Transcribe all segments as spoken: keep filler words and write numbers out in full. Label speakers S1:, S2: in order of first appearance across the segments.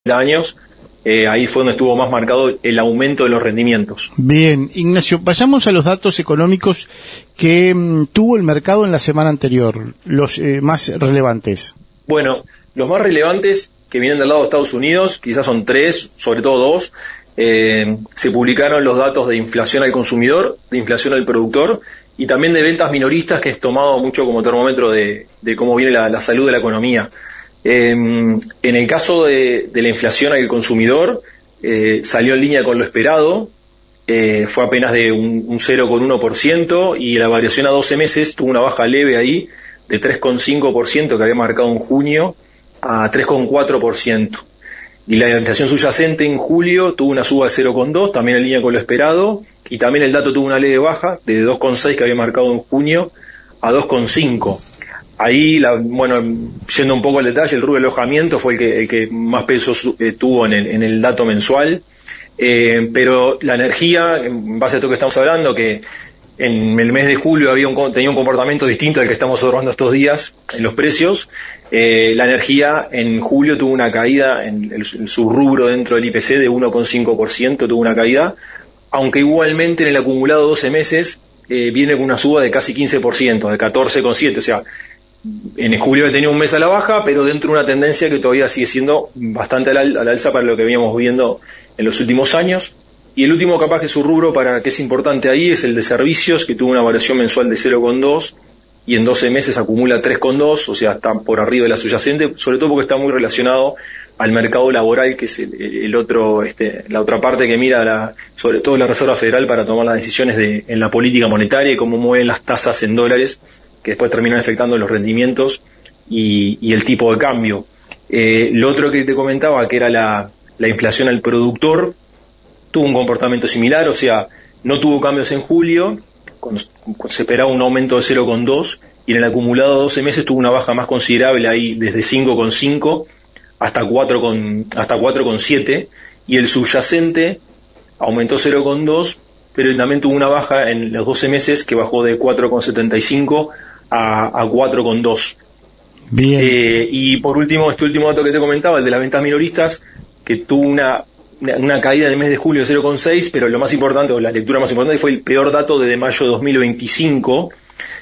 S1: años, eh, ahí fue donde estuvo más marcado el aumento de los rendimientos.
S2: Bien, Ignacio, vayamos a los datos económicos que mm, tuvo el mercado en la semana anterior, los eh, más relevantes.
S1: Bueno, los más relevantes que vienen del lado de Estados Unidos, quizás son tres, sobre todo dos. Eh, se publicaron los datos de inflación al consumidor, de inflación al productor y también de ventas minoristas, que es tomado mucho como termómetro de, de cómo viene la, la salud de la economía. Eh, en el caso de, de la inflación al consumidor, eh, salió en línea con lo esperado, eh, fue apenas de un, un cero coma uno por ciento y la variación a doce meses tuvo una baja leve ahí de tres coma cinco por ciento que había marcado en junio a tres coma cuatro por ciento. Y la inflación subyacente en julio tuvo una suba de cero coma dos, también en línea con lo esperado, y también el dato tuvo una leve baja de dos coma seis que había marcado en junio a dos coma cinco. Ahí, la, bueno, yendo un poco al detalle, el rubro de alojamiento fue el que, el que más peso eh, tuvo en el, en el dato mensual, eh, pero la energía, en base a esto que estamos hablando, que en el mes de julio había un, tenía un comportamiento distinto al que estamos observando estos días en los precios, eh, la energía en julio tuvo una caída en el, el subrubro dentro del I P C de uno coma cinco por ciento, tuvo una caída, aunque igualmente en el acumulado doce meses eh, viene con una suba de casi quince por ciento, de catorce coma siete por ciento, o sea, en julio tenía un mes a la baja, pero dentro de una tendencia que todavía sigue siendo bastante a la, a la alza para lo que veníamos viendo en los últimos años. Y el último capaz que su rubro para que es importante ahí es el de servicios, que tuvo una variación mensual de cero coma dos y en doce meses acumula tres coma dos, o sea, está por arriba de la subyacente, sobre todo porque está muy relacionado al mercado laboral, que es el, el otro, este, la otra parte que mira la, sobre todo la Reserva Federal para tomar las decisiones de, en la política monetaria y cómo mueven las tasas en dólares, que después terminan afectando los rendimientos y, y el tipo de cambio. Eh, lo otro que te comentaba, que era la, la inflación al productor, tuvo un comportamiento similar, o sea, no tuvo cambios en julio, cuando, cuando se esperaba un aumento de cero coma dos, y en el acumulado de doce meses tuvo una baja más considerable ahí, desde cinco coma cinco hasta cuatro coma siete, y el subyacente aumentó cero coma dos, pero también tuvo una baja en los doce meses que bajó de cuatro coma setenta y cinco a, a cuatro coma dos.
S2: Bien.
S1: Eh, y por último, este último dato que te comentaba, el de las ventas minoristas, que tuvo una una caída en el mes de julio de cero coma seis, pero lo más importante, o la lectura más importante, fue el peor dato desde mayo de dos mil veinticinco,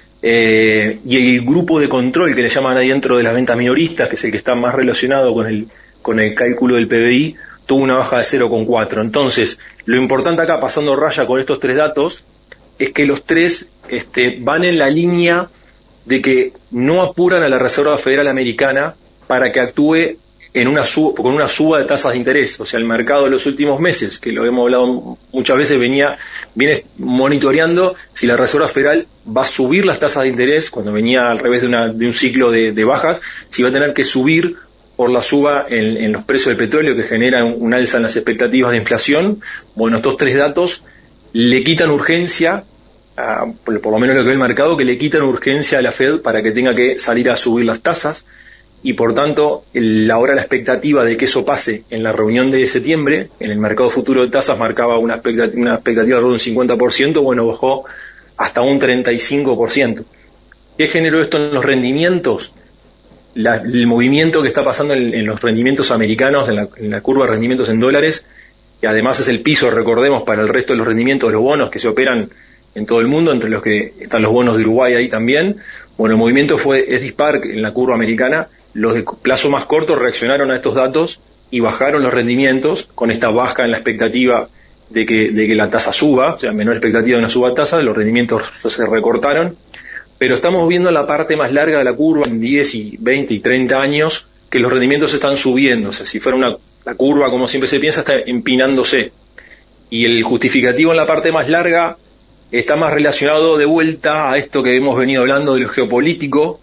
S1: eh, y el grupo de control que le llaman ahí dentro de las ventas minoristas, que es el que está más relacionado con el, con el cálculo del P B I, tuvo una baja de cero coma cuatro. Entonces, lo importante acá, pasando raya con estos tres datos, es que los tres este, van en la línea de que no apuran a la Reserva Federal Americana para que actúe en una suba, con una suba de tasas de interés. O sea, el mercado de los últimos meses, que lo hemos hablado muchas veces, venía viene monitoreando si la Reserva Federal va a subir las tasas de interés cuando venía al revés de, una, de un ciclo de, de bajas, si va a tener que subir por la suba en, en los precios del petróleo, que genera un, un alza en las expectativas de inflación. Bueno, estos tres datos le quitan urgencia, a, por, por lo menos lo que ve el mercado, que le quitan urgencia a la Fed para que tenga que salir a subir las tasas, y por tanto el, ahora la expectativa de que eso pase en la reunión de septiembre, en el mercado futuro de tasas marcaba una expectativa, una expectativa de un cincuenta por ciento, bueno, bajó hasta un treinta y cinco por ciento. ¿Qué generó esto en los rendimientos? La, el movimiento que está pasando en, en los rendimientos americanos, en la, en la curva de rendimientos en dólares, que además es el piso, recordemos, para el resto de los rendimientos de los bonos que se operan en todo el mundo, entre los que están los bonos de Uruguay ahí también. Bueno, el movimiento fue es dispar en la curva americana. Los de plazo más corto reaccionaron a estos datos y bajaron los rendimientos con esta baja en la expectativa de que, de que la tasa suba, o sea, menor expectativa de una suba tasa, los rendimientos se recortaron, pero estamos viendo la parte más larga de la curva, en diez y veinte y treinta años, que los rendimientos están subiendo. O sea, si fuera una la curva, como siempre se piensa, está empinándose. Y el justificativo en la parte más larga está más relacionado de vuelta a esto que hemos venido hablando de lo geopolítico,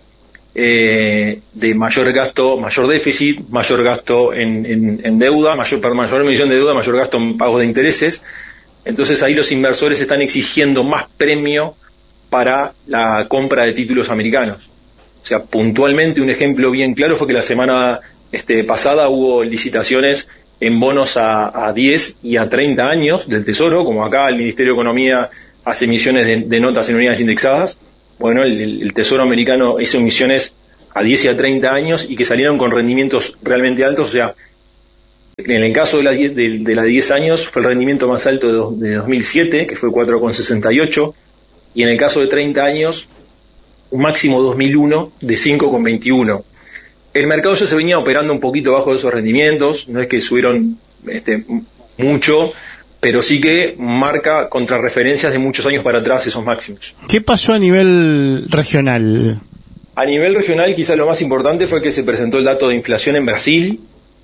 S1: eh, de mayor gasto, mayor déficit, mayor gasto en, en, en deuda, mayor, perdón, mayor emisión de deuda, mayor gasto en pagos de intereses. Entonces ahí los inversores están exigiendo más premio para la compra de títulos americanos. O sea, puntualmente un ejemplo bien claro fue que la semana este, pasada hubo licitaciones en bonos a, a diez y a treinta años del Tesoro, como acá el Ministerio de Economía hace emisiones de, de notas en unidades indexadas. Bueno, el, el Tesoro americano hizo emisiones a diez y a treinta años y que salieron con rendimientos realmente altos. O sea, En el caso de la, de, de la diez años fue el rendimiento más alto de, do, de dos mil siete, que fue cuatro coma sesenta y ocho, y en el caso de treinta años, un máximo dos mil uno de cinco coma veintiuno. El mercado ya se venía operando un poquito bajo de esos rendimientos, no es que subieron este, mucho, pero sí que marca contrarreferencias de muchos años para atrás esos máximos.
S2: ¿Qué pasó a nivel regional?
S1: A nivel regional quizás lo más importante fue que se presentó el dato de inflación en Brasil,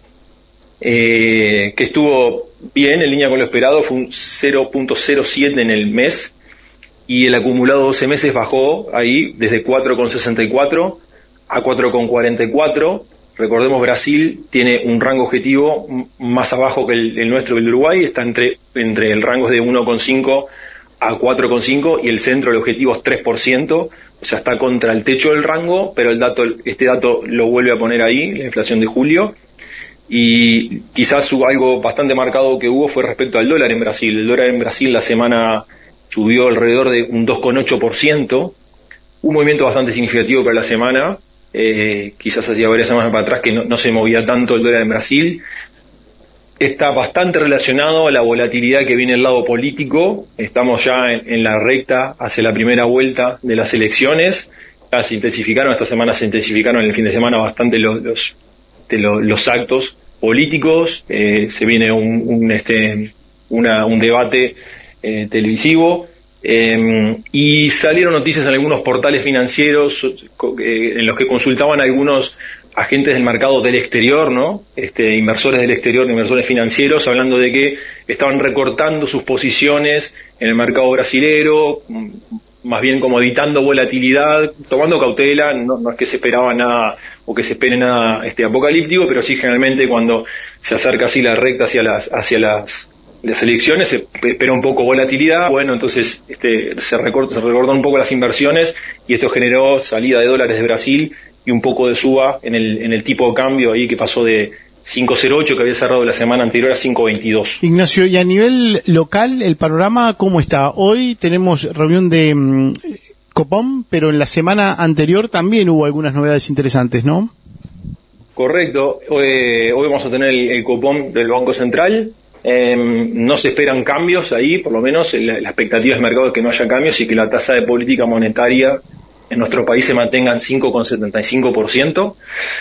S1: eh, que estuvo bien, en línea con lo esperado, fue un cero coma cero siete en el mes, y el acumulado doce meses bajó ahí desde cuatro coma sesenta y cuatro a cuatro coma cuarenta y cuatro. Recordemos, Brasil tiene un rango objetivo más abajo que el, el nuestro, el de Uruguay, está entre, entre el rango de uno coma cinco a cuatro coma cinco y el centro del objetivo es tres por ciento, o sea, está contra el techo del rango, pero el dato, este dato lo vuelve a poner ahí, la inflación de julio, y quizás algo bastante marcado que hubo fue respecto al dólar en Brasil. El dólar en Brasil la semana subió alrededor de un dos coma ocho por ciento, un movimiento bastante significativo para la semana. Eh, quizás hacía varias semanas para atrás que no, no se movía tanto el dólar en Brasil. Está bastante relacionado a la volatilidad que viene del lado político. Estamos ya en, en la recta hacia la primera vuelta de las elecciones. Ya se intensificaron, esta semana se intensificaron en el fin de semana bastante los, los, de los, los actos políticos. Eh, se viene un, un, este, una, un debate eh, televisivo. Eh, y salieron noticias en algunos portales financieros eh, en los que consultaban a algunos agentes del mercado del exterior, ¿no? Este, inversores del exterior, inversores financieros, hablando de que estaban recortando sus posiciones en el mercado brasilero, más bien como evitando volatilidad, tomando cautela. No, no es que se esperaba nada o que se espere nada este, apocalíptico, pero sí generalmente cuando se acerca así la recta hacia las hacia las las elecciones se espera un poco volatilidad. Bueno, entonces este, se recortó, se recortaron un poco las inversiones y esto generó salida de dólares de Brasil y un poco de suba en el en el tipo de cambio ahí, que pasó de cinco coma cero ocho, que había cerrado la semana anterior, a cinco coma veintidós.
S2: Ignacio, y a nivel local, el panorama, ¿cómo está? Hoy tenemos reunión de um, Copom, pero en la semana anterior también hubo algunas novedades interesantes, ¿no?
S1: Correcto. Hoy, hoy vamos a tener el, el Copom del Banco Central. Eh, no se esperan cambios ahí, por lo menos la, la expectativa del mercado es que no haya cambios y que la tasa de política monetaria en nuestro país se mantenga en cinco coma setenta y cinco por ciento.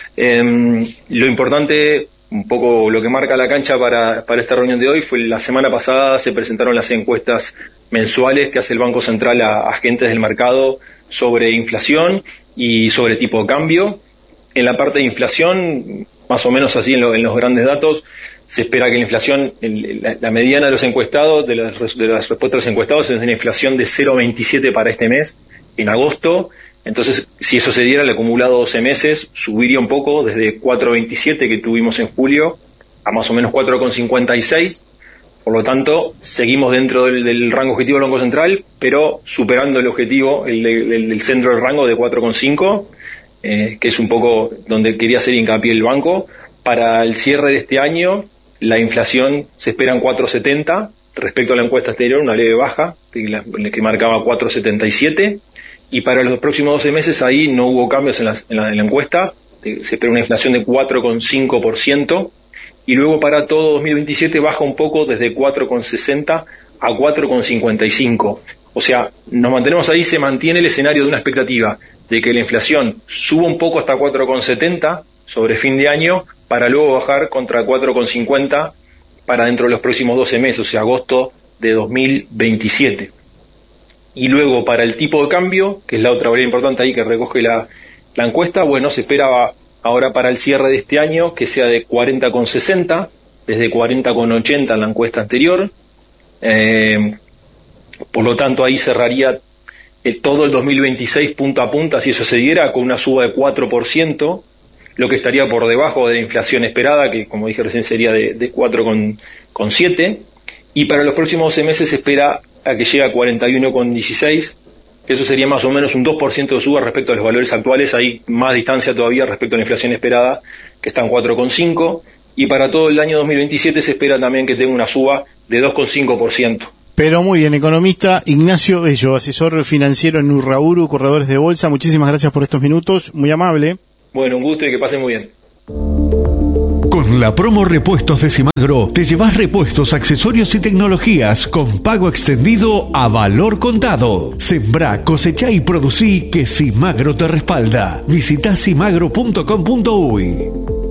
S1: Eh, lo importante, un poco lo que marca la cancha para, para esta reunión de hoy, fue la semana pasada se presentaron las encuestas mensuales que hace el Banco Central a agentes del mercado sobre inflación y sobre tipo de cambio. En la parte de inflación, más o menos así en, lo, en los grandes datos, se espera que la inflación, el, la, la mediana de los encuestados, de las, de las respuestas de los encuestados, es una inflación de cero coma veintisiete para este mes, en agosto. Entonces, si eso se diera, el acumulado doce meses subiría un poco desde cuatro coma veintisiete que tuvimos en julio a más o menos cuatro coma cincuenta y seis. Por lo tanto, seguimos dentro del, del rango objetivo del Banco Central, pero superando el objetivo, el, el, el centro del rango de cuatro coma cinco, eh, que es un poco donde quería hacer hincapié el banco. Para el cierre de este año, la inflación se espera en cuatro coma setenta, respecto a la encuesta anterior, una leve baja, que, la, que marcaba cuatro coma setenta y siete, y para los próximos doce meses ahí no hubo cambios en la, en la, en la encuesta, se espera una inflación de cuatro coma cinco por ciento, y luego para todo dos mil veintisiete baja un poco desde cuatro coma sesenta a cuatro coma cincuenta y cinco. O sea, nos mantenemos ahí, se mantiene el escenario de una expectativa de que la inflación suba un poco hasta cuatro coma setenta sobre fin de año, para luego bajar contra cuatro coma cincuenta para dentro de los próximos doce meses, o sea, agosto de dos mil veintisiete. Y luego para el tipo de cambio, que es la otra variable importante ahí que recoge la, la encuesta, bueno, se esperaba ahora para el cierre de este año que sea de cuarenta coma sesenta, desde cuarenta coma ochenta en la encuesta anterior. Eh, por lo tanto, ahí cerraría eh, todo el dos mil veintiséis punta a punta, si eso se diera, con una suba de cuatro por ciento, lo que estaría por debajo de la inflación esperada, que como dije recién sería de, de cuatro coma siete, y para los próximos doce meses se espera a que llegue a cuarenta y uno coma dieciséis, que eso sería más o menos un dos por ciento de suba respecto a los valores actuales. Hay más distancia todavía respecto a la inflación esperada, que está en cuatro coma cinco, y para todo el año dos mil veintisiete se espera también que tenga una suba de dos coma cinco por ciento.
S2: Pero muy bien, economista Ignacio Bello, asesor financiero en Urrauru, corredores de bolsa, muchísimas gracias por estos minutos, muy amable.
S1: Bueno, un gusto y que pasen muy bien.
S3: Con la promo Repuestos de Simagro, te llevas repuestos, accesorios y tecnologías con pago extendido a valor contado. Sembrá, cosechá y producí que Simagro te respalda. Visita simagro punto com punto uy.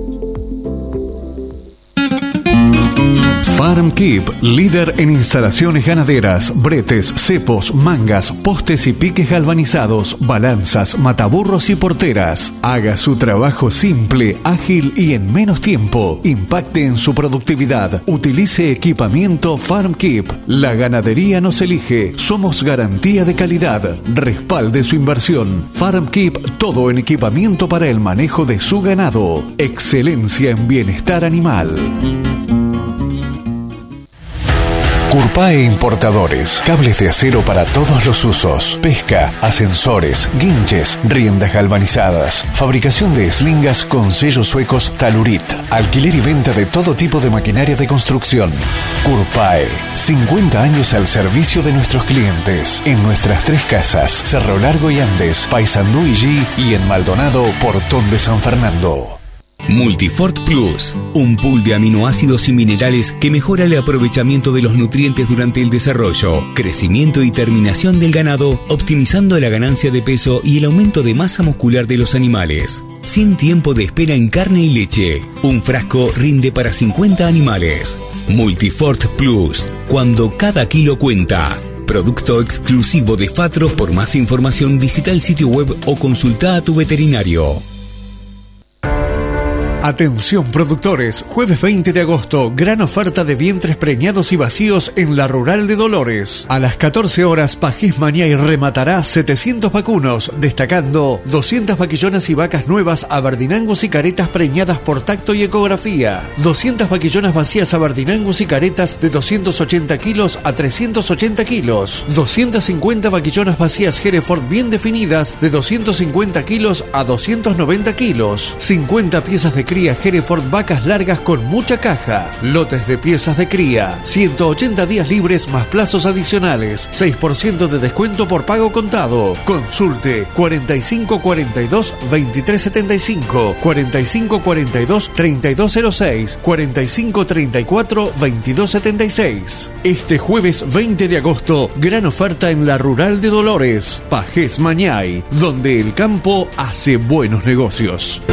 S3: FarmKeep, líder en instalaciones ganaderas, bretes, cepos, mangas, postes y piques galvanizados, balanzas, mataburros y porteras. Haga su trabajo simple, ágil y en menos tiempo. Impacte en su productividad. Utilice equipamiento FarmKeep. La ganadería nos elige. Somos garantía de calidad. Respalde su inversión. FarmKeep, todo en equipamiento para el manejo de su ganado. Excelencia en bienestar animal. Curpae Importadores, cables de acero para todos los usos, pesca, ascensores, guinches, riendas galvanizadas, fabricación de eslingas con sellos suecos Talurit, alquiler y venta de todo tipo de maquinaria de construcción. Curpae, cincuenta años al servicio de nuestros clientes, en nuestras tres casas, Cerro Largo y Andes, Paysandú y G, y en Maldonado, Portón de San Fernando.
S4: Multifort Plus, un pool de aminoácidos y minerales que mejora el aprovechamiento de los nutrientes durante el desarrollo, crecimiento y terminación del ganado, optimizando la ganancia de peso y el aumento de masa muscular de los animales. Sin tiempo de espera en carne y leche. Un frasco rinde para cincuenta animales. Multifort Plus, cuando cada kilo cuenta. Producto exclusivo de Fatros. Por más información visita el sitio web o consulta a tu veterinario.
S3: Atención productores, jueves veinte de agosto, gran oferta de vientres preñados y vacíos en la Rural de Dolores. A las catorce horas, Pajés Mañay rematará setecientos vacunos, destacando doscientas vaquillonas y vacas nuevas, aberdinangus y caretas preñadas por tacto y ecografía. doscientas vaquillonas vacías aberdinangus y caretas de doscientos ochenta kilos a trescientos ochenta kilos. doscientas cincuenta vaquillonas vacías Hereford bien definidas de doscientos cincuenta kilos a doscientos noventa kilos. cincuenta piezas de cría Hereford vacas largas con mucha caja. Lotes de piezas de cría. ciento ochenta días libres más plazos adicionales. seis por ciento de descuento por pago contado. Consulte cuarenta y cinco cuarenta y dos veintitrés setenta y cinco, cuarenta y cinco cuarenta y dos treinta y dos cero seis, cuarenta y cinco treinta y cuatro veintidós setenta y seis. Este jueves veinte de agosto, gran oferta en la Rural de Dolores. Pajés Mañay, donde el campo hace buenos negocios.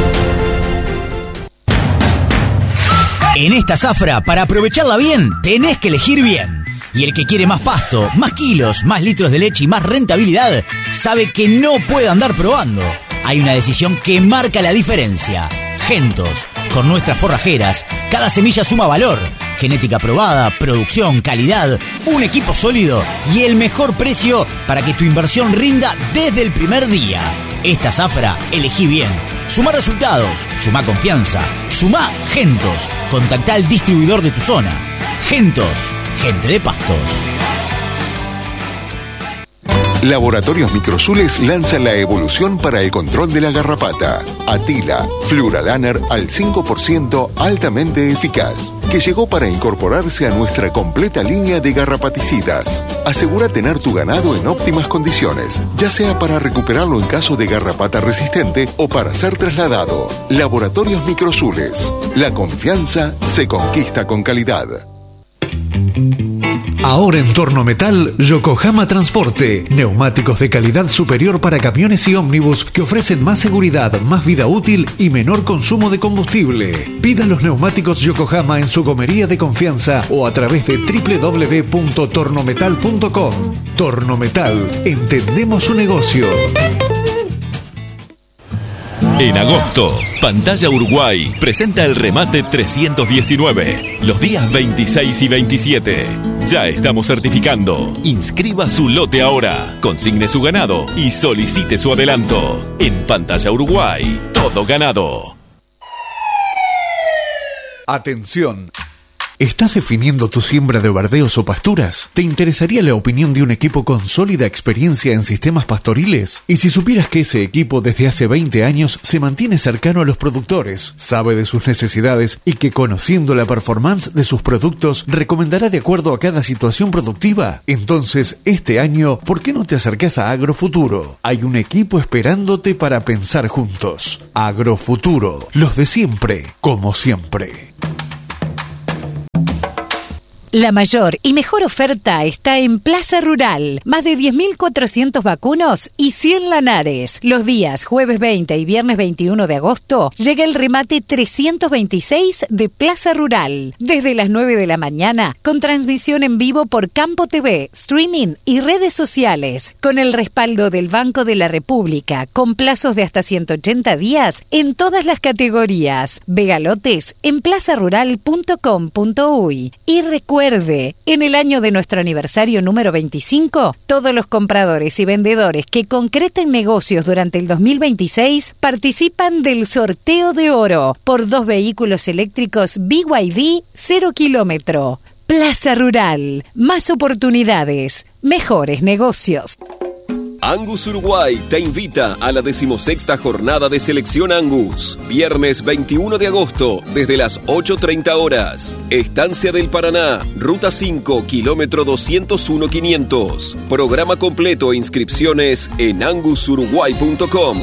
S5: En esta zafra, para aprovecharla bien, tenés que elegir bien. Y el que quiere más pasto, más kilos, más litros de leche y más rentabilidad, sabe que no puede andar probando. Hay una decisión que marca la diferencia. Gentos. Con nuestras forrajeras, cada semilla suma valor. Genética probada, producción, calidad, un equipo sólido y el mejor precio para que tu inversión rinda desde el primer día. Esta zafra, elegí bien. Suma resultados, suma confianza, suma Gentos. Contactá al distribuidor de tu zona. Gentos, gente de pastos.
S6: Laboratorios Microsules lanza la evolución para el control de la garrapata. Atila, Fluralaner al cinco por ciento altamente eficaz, que llegó para incorporarse a nuestra completa línea de garrapaticidas. Asegura tener tu ganado en óptimas condiciones, ya sea para recuperarlo en caso de garrapata resistente o para ser trasladado. Laboratorios Microsules. La confianza se conquista con calidad.
S3: Ahora en Tornometal, Yokohama Transporte. Neumáticos de calidad superior para camiones y ómnibus que ofrecen más seguridad, más vida útil y menor consumo de combustible. Pida los neumáticos Yokohama en su gomería de confianza o a través de doble u doble u doble u punto tornometal punto com. Tornometal, entendemos su negocio.
S7: En agosto, Pantalla Uruguay presenta el remate trescientos diecinueve, los días veintiséis y veintisiete. Ya estamos certificando. Inscriba su lote ahora, consigne su ganado y solicite su adelanto. En Pantalla Uruguay, todo ganado.
S3: Atención. ¿Estás definiendo tu siembra de verdeos o pasturas? ¿Te interesaría la opinión de un equipo con sólida experiencia en sistemas pastoriles? Y si supieras que ese equipo desde hace veinte años se mantiene cercano a los productores, sabe de sus necesidades y que conociendo la performance de sus productos recomendará de acuerdo a cada situación productiva, entonces este año, ¿por qué no te acercás a Agrofuturo? Hay un equipo esperándote para pensar juntos. Agrofuturo, los de siempre, como siempre.
S8: La mayor y mejor oferta está en Plaza Rural. Más de diez mil cuatrocientos vacunos y cien lanares. Los días jueves veinte y viernes veintiuno de agosto llega el remate trescientos veintiséis de Plaza Rural. Desde las nueve de la mañana, con transmisión en vivo por Campo T V, streaming y redes sociales. Con el respaldo del Banco de la República, con plazos de hasta ciento ochenta días en todas las categorías. Vegalotes en plaza rural punto com punto uy. Y recuerda Recuerde, en el año de nuestro aniversario número veinticinco, todos los compradores y vendedores que concreten negocios durante el dos mil veintiséis participan del sorteo de oro por dos vehículos eléctricos B Y D cero kilómetro. Plaza Rural, más oportunidades, mejores negocios.
S9: Angus Uruguay te invita a la decimosexta jornada de selección Angus. Viernes veintiuno de agosto, desde las ocho treinta horas. Estancia del Paraná, Ruta cinco, kilómetro doscientos uno quinientos. Programa completo e inscripciones en angus uruguay punto com.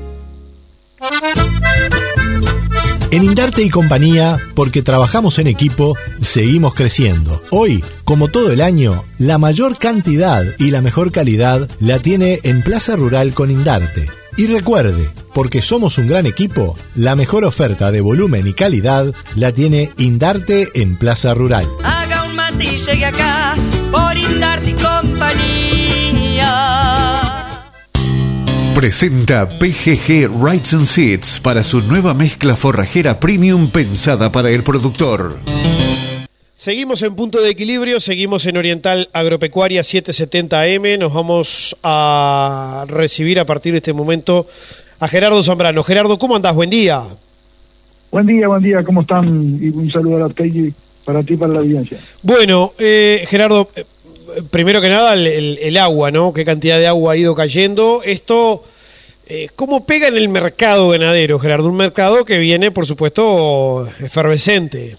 S10: En Indarte y Compañía, porque trabajamos en equipo, seguimos creciendo. Hoy, como todo el año, la mayor cantidad y la mejor calidad la tiene en Plaza Rural con Indarte. Y recuerde, porque somos un gran equipo, la mejor oferta de volumen y calidad la tiene Indarte en Plaza Rural.
S11: Haga un mate y llegue acá, por Indarte y Compañía.
S3: Presenta P G G Rides and Seeds para su nueva mezcla forrajera premium pensada para el productor.
S12: Seguimos en Punto de Equilibrio, seguimos en Oriental Agropecuaria setecientos setenta A M. Nos vamos a recibir a partir de este momento a Gerardo Zambrano. Gerardo, ¿cómo andás? Buen día.
S13: Buen día, buen día, ¿cómo están? Y un saludo a la Peggy para ti, para la audiencia.
S12: Bueno, eh, Gerardo, eh, primero que nada el, el, el agua, ¿no? ¿Qué cantidad de agua ha ido cayendo? Esto, eh, ¿cómo pega en el mercado ganadero, Gerardo? Un mercado que viene, por supuesto, efervescente.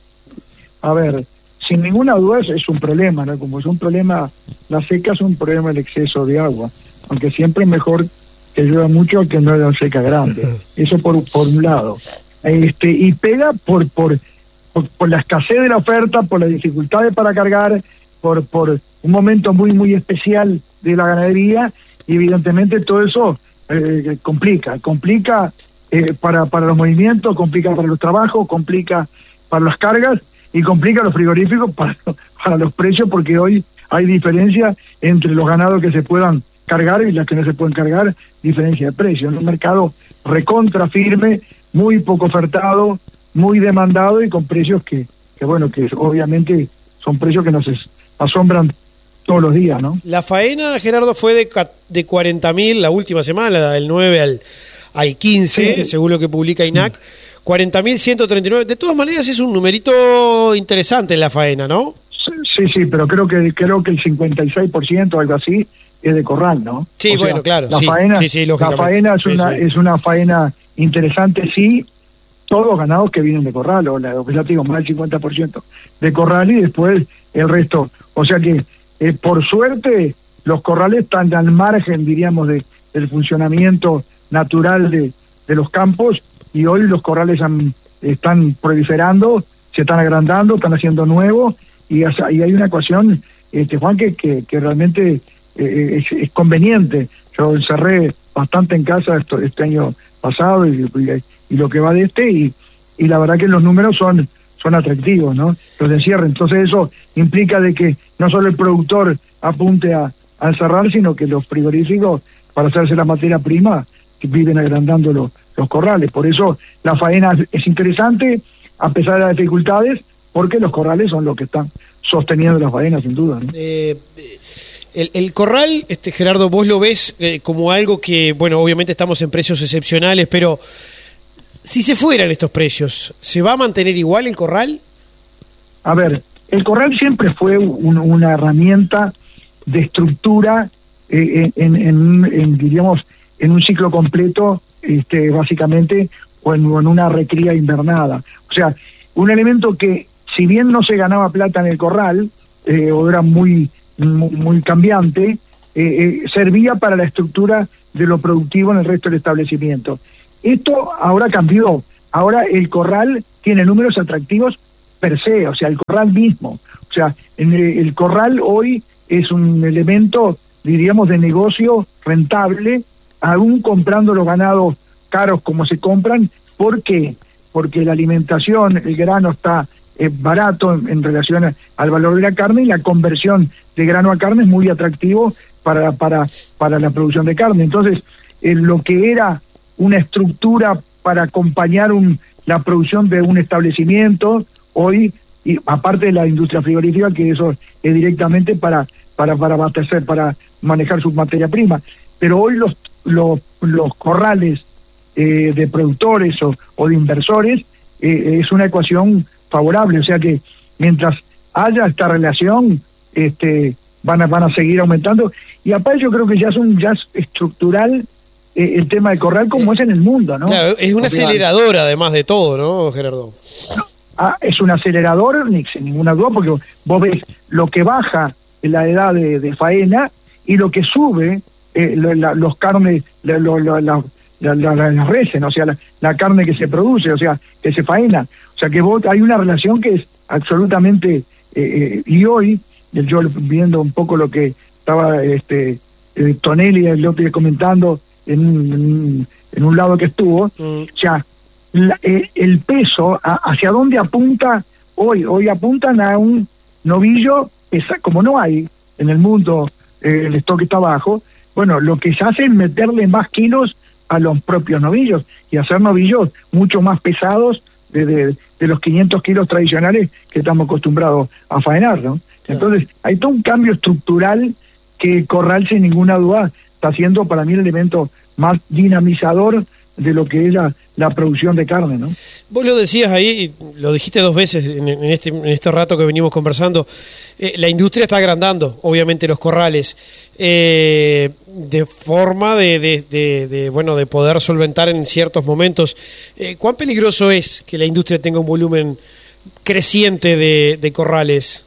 S13: A ver, sin ninguna duda es, es un problema, ¿no? Como es un problema, la seca es un problema el exceso de agua, aunque siempre es mejor que llueva mucho que no haya seca grande. Eso por, por un lado. Este, y pega por, por, por, por la escasez de la oferta, por las dificultades para cargar, por, por un momento muy, muy especial de la ganadería, y evidentemente todo eso eh, complica, complica eh, para, para los movimientos, complica para los trabajos, complica para las cargas, y complica los frigoríficos para, para los precios, porque hoy hay diferencia entre los ganados que se puedan cargar y las que no se pueden cargar, diferencia de precio. En un mercado recontra firme, muy poco ofertado, muy demandado y con precios que, que bueno, que obviamente son precios que nos asombran todos los días, ¿no?
S12: La faena, Gerardo, fue de, de cuarenta mil la última semana, del nueve al, al quince, sí, según lo que publica I N A C. Mm. cuarenta mil ciento treinta y nueve. De todas maneras es un numerito interesante en la faena, ¿no?
S13: Sí, sí, sí, pero creo que creo que el cincuenta y seis por ciento o algo así es de corral, ¿no?
S12: Sí, o bueno, sea, claro.
S13: La
S12: sí,
S13: faena,
S12: sí, sí,
S13: la faena es, sí, una, sí. es una faena interesante, sí. Todos los ganados que vienen de corral, o la, ya te digo, más del cincuenta por ciento de corral y después el resto. O sea que, eh, por suerte, los corrales están al margen, diríamos, de, del funcionamiento natural de, de los campos, y hoy los corrales han, están proliferando, se están agrandando, están haciendo nuevos, y, y hay una ecuación, este, Juan, que, que, que realmente eh, es, es conveniente. Yo encerré bastante en casa esto, este año pasado y, y, y lo que va de este, y, y la verdad que los números son, son atractivos, ¿no? Los de cierre. Entonces eso implica de que no solo el productor apunte a, a encerrar, sino que los frigoríficos, para hacerse la materia prima, viven agrandando los, los corrales. Por eso la faena es interesante, a pesar de las dificultades, porque los corrales son los que están sosteniendo la faena, sin duda, ¿no?
S12: Eh, el, el corral, este Gerardo, vos lo ves eh, como algo que, bueno, obviamente estamos en precios excepcionales, pero si se fueran estos precios, ¿se va a mantener igual el corral?
S13: a ver, el corral siempre fue un, una herramienta de estructura eh, en, en, en, diríamos, en un ciclo completo, este, básicamente, o en, o en una recría invernada. O sea, un elemento que, si bien no se ganaba plata en el corral, eh, o era muy, muy, muy cambiante, eh, eh, servía para la estructura de lo productivo en el resto del establecimiento. Esto ahora cambió. Ahora el corral tiene números atractivos per se, o sea, el corral mismo. O sea, en el, el corral hoy es un elemento, diríamos, de negocio rentable, aún comprando los ganados caros como se compran. ¿Por qué? Porque la alimentación, el grano está eh, barato en, en relación a, al valor de la carne, y la conversión de grano a carne es muy atractivo para, para, para la producción de carne. Entonces, eh, lo que era una estructura para acompañar un, la producción de un establecimiento, hoy, y aparte de la industria frigorífica, que eso es directamente para, para, para abastecer, para manejar su materia prima. Pero hoy los, los, los corrales eh, de productores o, o de inversores eh, es una ecuación favorable, o sea que mientras haya esta relación, este, van a, van a seguir aumentando. Y aparte yo creo que ya es un ya es estructural eh, el tema del corral, como es en el mundo, ¿no?
S12: Claro, es una aceleradora además de todo, ¿no, Gerardo?
S13: Ah, es un acelerador, ni, sin ninguna duda, porque vos ves lo que baja en la edad de, de faena y lo que sube eh, la, la, los carnes, la, la, la, la, la, la, la, las reses, ¿no? O sea, la, la carne que se produce, o sea, que se faena. O sea, que vos, hay una relación que es absolutamente... Eh, eh, y hoy, yo viendo un poco lo que estaba este eh, Tonelli el otro día comentando en un, en un, en un lado que estuvo, mm. o sea, la, eh, el peso, a, hacia dónde apunta hoy, hoy apuntan a un novillo, esa, como no hay en el mundo, eh, el stock está bajo, bueno, lo que se hace es meterle más kilos a los propios novillos y hacer novillos mucho más pesados de, de, de los quinientos kilos tradicionales que estamos acostumbrados a faenar, ¿no? Entonces, hay todo un cambio estructural que Corral, sin ninguna duda, está siendo para mí el elemento más dinamizador de lo que es la, la producción de carne, ¿no?
S12: Vos lo decías ahí, y lo dijiste dos veces en, en, este, en este rato que venimos conversando, eh, la industria está agrandando, obviamente, los corrales, eh, de forma de, de, de, de, bueno, de poder solventar en ciertos momentos. Eh, ¿Cuán peligroso es que la industria tenga un volumen creciente de, de corrales?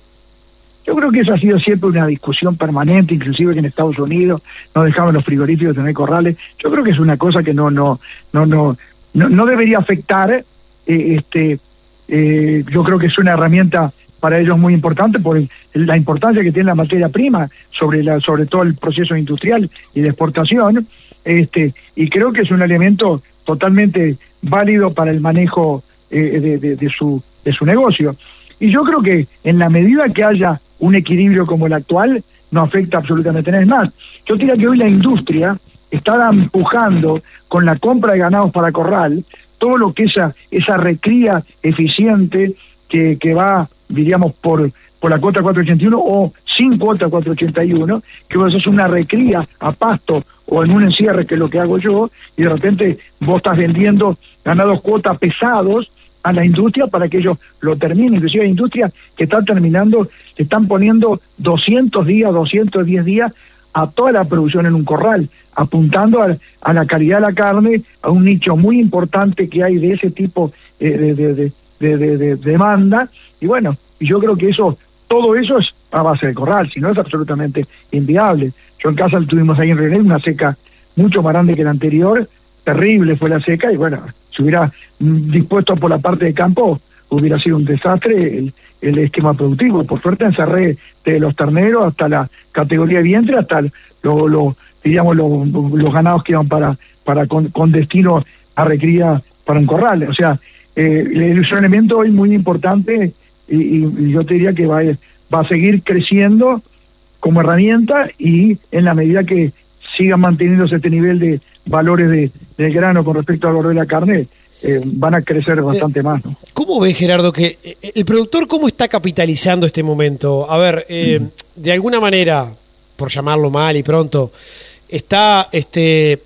S13: Yo creo que eso ha sido siempre una discusión permanente, inclusive que en Estados Unidos no dejaban los frigoríficos tener corrales. Yo creo que es una cosa que no no no no no, no debería afectar. Eh, este eh, yo creo que es una herramienta para ellos muy importante por el, la importancia que tiene la materia prima sobre la sobre todo el proceso industrial y de exportación. Este y creo que es un elemento totalmente válido para el manejo eh, de, de, de su de su negocio. Y yo creo que en la medida que haya un equilibrio como el actual, no afecta absolutamente nada. Es más, yo diría que hoy la industria está empujando con la compra de ganados para corral, todo lo que esa esa recría eficiente que, que va, diríamos, por, por la cuota cuatrocientos ochenta y uno o sin cuota cuatrocientos ochenta y uno, que vos haces una recría a pasto o en un encierre, que es lo que hago yo, y de repente vos estás vendiendo ganados cuotas pesados a la industria para que ellos lo terminen. Inclusive hay industrias que están terminando, que están poniendo doscientos días, doscientos diez días a toda la producción en un corral, apuntando a, a la calidad de la carne, a un nicho muy importante que hay de ese tipo eh, de, de, de, de, de, de demanda. Y bueno, yo creo que eso, todo eso es a base de corral, si no es absolutamente inviable. Yo en casa tuvimos ahí en René una seca mucho más grande que la anterior, terrible fue la seca, y bueno, si hubiera dispuesto por la parte de campo, hubiera sido un desastre el, el esquema productivo. Por suerte encerré de los terneros hasta la categoría de vientre, hasta lo, lo, diríamos lo, los ganados que iban para, para con, con destino a recría para un corral. O sea, eh, es un elemento hoy muy importante y, y, y yo te diría que va, va a seguir creciendo como herramienta, y en la medida que sigan manteniéndose este nivel de valores de, del grano con respecto al valor de la carne, eh, van a crecer bastante eh, más, ¿no?
S12: ¿Cómo ves, Gerardo, que el productor cómo está capitalizando este momento? A ver, eh, mm. de alguna manera, por llamarlo mal y pronto, está este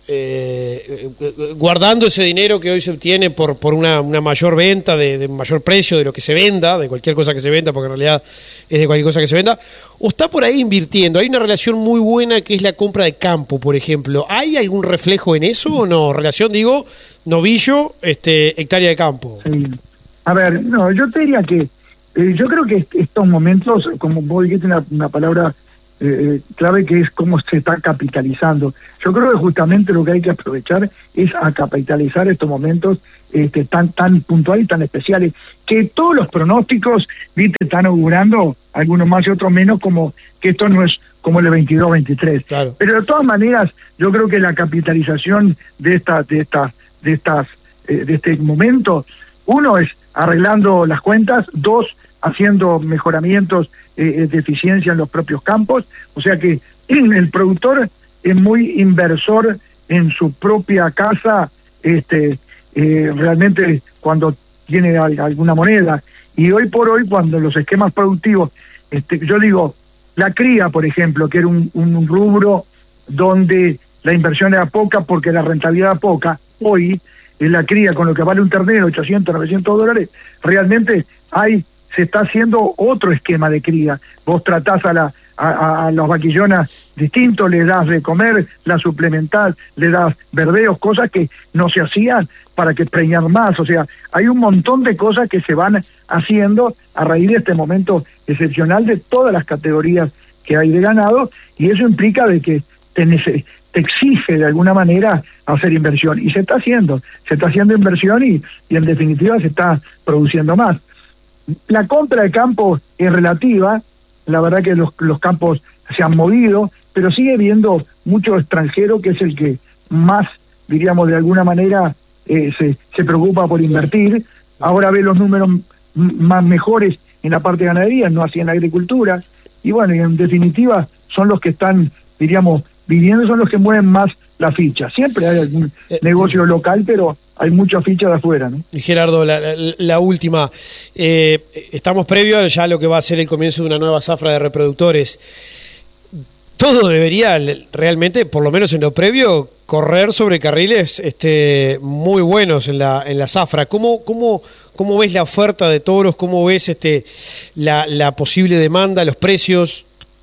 S12: eh, guardando ese dinero que hoy se obtiene por, por una, una mayor venta, de, de mayor precio de lo que se venda, de cualquier cosa que se venda, porque en realidad es de cualquier cosa que se venda, o está por ahí invirtiendo? Hay una relación muy buena que es la compra de campo, por ejemplo. ¿Hay algún reflejo en eso o no? Relación, digo, novillo, este, hectárea de campo.
S13: Sí. A ver, no, yo te diría que eh, yo creo que estos momentos, como vos dijiste una, una palabra eh, clave, que es cómo se está capitalizando. Yo creo que justamente lo que hay que aprovechar es a capitalizar estos momentos este, tan tan puntuales y tan especiales, que todos los pronósticos, viste, están augurando, algunos más y otros menos, como que esto no es como el veintidós veintitrés.
S12: Claro.
S13: Pero de todas maneras, yo creo que la capitalización de estas de estas de estas eh, de este momento, uno es arreglando las cuentas, dos, haciendo mejoramientos eh, de eficiencia en los propios campos, o sea que el productor es muy inversor en su propia casa, este eh, realmente cuando tiene alguna moneda, y hoy por hoy cuando los esquemas productivos, este, yo digo, la cría, por ejemplo, que era un, un rubro donde la inversión era poca porque la rentabilidad era poca, hoy en la cría, con lo que vale un ternero, ochocientos, novecientos dólares, realmente hay se está haciendo otro esquema de cría. Vos tratás a, la, a, a las vaquillonas distintos, le das de comer, la suplementás, le das verdeos, cosas que no se hacían para que preñar más. O sea, hay un montón de cosas que se van haciendo a raíz de este momento excepcional de todas las categorías que hay de ganado, y eso implica de que te, te exige de alguna manera hacer inversión, y se está haciendo, se está haciendo inversión y, y en definitiva se está produciendo más. La compra de campos es relativa, la verdad que los, los campos se han movido, pero sigue habiendo mucho extranjero que es el que más, diríamos de alguna manera, eh, se, se preocupa por invertir. Ahora ve los números más mejores en la parte de ganadería, no así en la agricultura, y bueno, y en definitiva son los que están, diríamos, viviendo, son los que mueven más la ficha. Siempre hay algún eh, negocio local, pero hay mucha ficha de afuera, ¿no?
S12: Gerardo, la, la, la última. Eh, estamos previo a ya lo que va a ser el comienzo de una nueva zafra de reproductores. Todo debería realmente, por lo menos en lo previo, correr sobre carriles este, muy buenos en la en la zafra. ¿Cómo, cómo, cómo ves la oferta de toros? ¿Cómo ves este la, la posible demanda, los precios?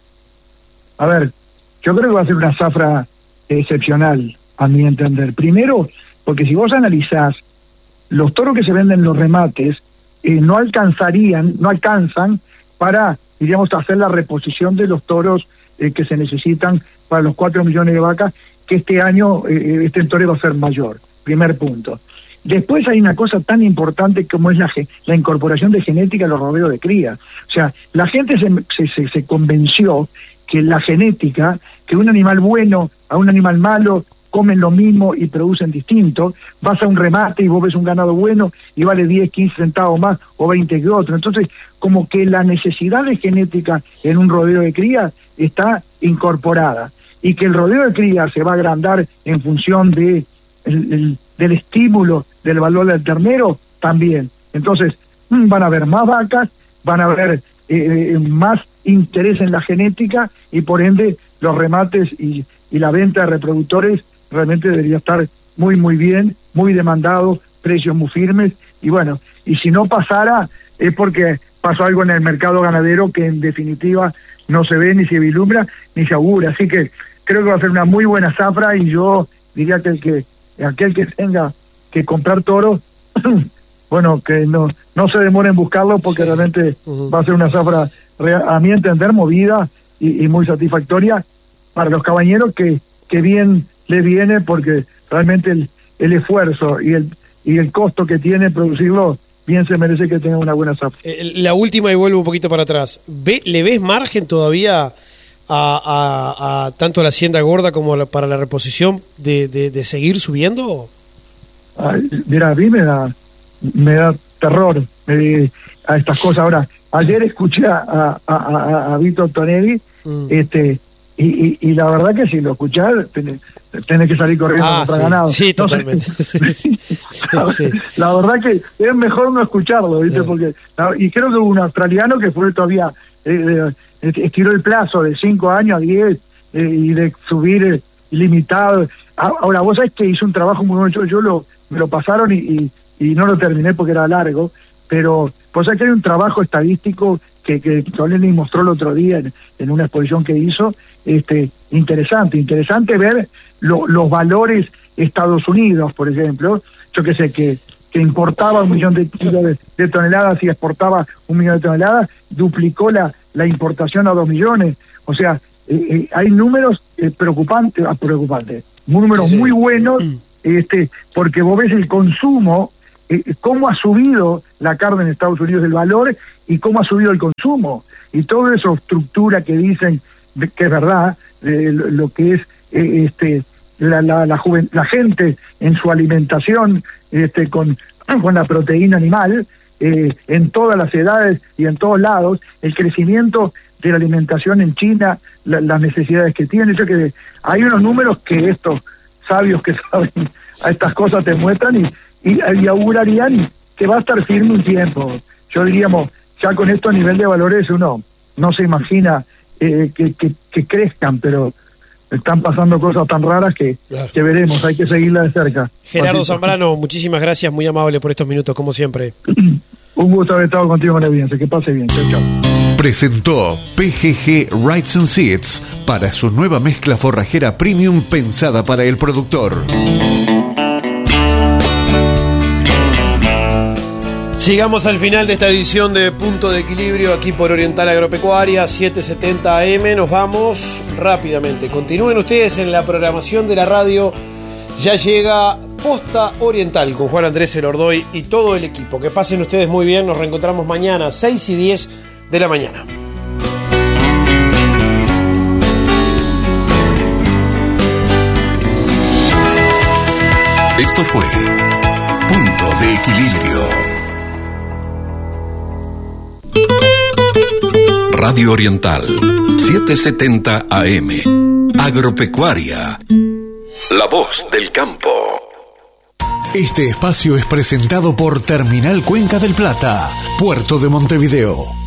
S13: A ver, yo creo que va a ser una zafra excepcional, a mi entender. Primero, porque si vos analizás, los toros que se venden en los remates eh, no alcanzarían, no alcanzan para, diríamos, hacer la reposición de los toros eh, que se necesitan para los cuatro millones de vacas, que este año eh, este torero va a ser mayor. Primer punto. Después hay una cosa tan importante como es la, la incorporación de genética a los rodeos de cría. O sea, la gente se, se, se convenció que la genética, que un animal bueno a un animal malo comen lo mismo y producen distinto. Vas a un remate y vos ves un ganado bueno y vale diez, quince centavos más o veinte que otro. Entonces, como que la necesidad de genética en un rodeo de cría está incorporada, y que el rodeo de cría se va a agrandar en función de el, el, del estímulo del valor del ternero también. Entonces, van a haber más vacas, van a haber eh, más interés en la genética, y por ende los remates y, y la venta de reproductores realmente debería estar muy muy bien, muy demandado, precios muy firmes, y bueno, y si no pasara es porque pasó algo en el mercado ganadero que en definitiva no se ve, ni se vislumbra, ni se augura. Así que creo que va a ser una muy buena zafra, y yo diría que el que aquel que tenga que comprar toros bueno, que no no se demore en buscarlo, porque sí, realmente uh-huh. va a ser una zafra, a mi entender, movida y, y muy satisfactoria para los cabañeros, que, que bien le viene, porque realmente el, el esfuerzo y el y el costo que tiene producirlo, bien se merece que tenga una buena zafra.
S12: Eh, la última, y vuelvo un poquito para atrás. ¿Ve, ¿Le ves margen todavía a, a, a tanto la hacienda gorda como la, para la reposición de, de, de seguir subiendo?
S13: Ay, mira, a mí me da, me da terror eh, a estas cosas. Ahora, ayer escuché a, a, a, a Víctor Tonelli, mm. este y, y, y la verdad que si lo escuchás tenés, tenés que salir corriendo
S12: ah,
S13: contra
S12: sí,
S13: ganado.
S12: Sí,
S13: no
S12: totalmente.
S13: sé.
S12: sí, sí, sí,
S13: la,
S12: sí.
S13: la verdad que es mejor no escucharlo, ¿viste? Yeah. Porque y creo que hubo un australiano que fue todavía eh, estiró el plazo de cinco años a diez eh, y de subir eh, ilimitado. Ahora, vos sabés que hice un trabajo muy bueno, yo, yo lo, me lo pasaron y, y, y no lo terminé porque era largo, pero vos sabés que hay un trabajo estadístico que, que Soleni mostró el otro día en, en una exposición que hizo, este, interesante, interesante ver lo, los valores Estados Unidos, por ejemplo, yo que sé, que, que importaba un millón de kilos de, de toneladas y exportaba un millón de toneladas, duplicó la, la importación a dos millones, o sea, eh, eh, hay números eh, preocupantes, ah, preocupantes, números sí, sí. muy buenos, este, porque vos ves el consumo, eh, cómo ha subido la carne en Estados Unidos, el valor, y cómo ha subido el consumo, y toda esa estructura que dicen que es verdad, eh, lo, lo que es eh, este la la, la, juven, la gente en su alimentación este con, con la proteína animal, eh, en todas las edades y en todos lados, el crecimiento de la alimentación en China, la, las necesidades que tiene, yo que hay unos números que estos sabios que saben a estas cosas te muestran y, y, y augurarían que va a estar firme un tiempo. Yo diríamos, ya con esto a nivel de valores uno no se imagina eh, que, que, que crezcan, pero están pasando cosas tan raras que, claro. que veremos, hay que seguirla de cerca.
S12: Gerardo Zambrano, muchísimas gracias, muy amable por estos minutos, como siempre.
S13: Un gusto haber estado contigo en la audiencia, que pase bien, chao, chao.
S3: Presentó P G G Rides and Seeds para su nueva mezcla forrajera premium pensada para el productor.
S12: Llegamos al final de esta edición de Punto de Equilibrio aquí por Oriental Agropecuaria setecientos setenta A M. Nos vamos rápidamente. Continúen ustedes en la programación de la radio. Ya llega Posta Oriental con Juan Andrés Elordoy y todo el equipo. Que pasen ustedes muy bien. Nos reencontramos mañana seis y diez de la mañana.
S7: Esto fue Punto de Equilibrio. Radio Oriental, setecientos setenta A M. Agropecuaria. La voz del campo.
S3: Este espacio es presentado por Terminal Cuenca del Plata, Puerto de Montevideo.